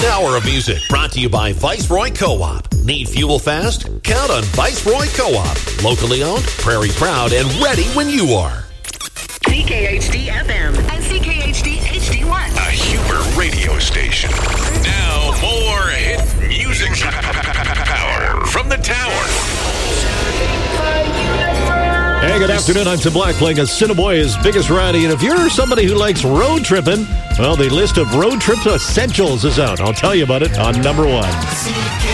This hour of music brought to you by Viceroy Co-op. Need fuel fast? Count on Viceroy Co-op. Locally owned, prairie proud, and ready when you are. CKHD FM and CKHD HD1. A Huber radio station. Now more hit music power from the tower. Hey, good afternoon. I'm Tim Black playing Assiniboia's biggest variety. And if you're somebody who likes road tripping, well, the list of road trip essentials is out. I'll tell you about it on number 1.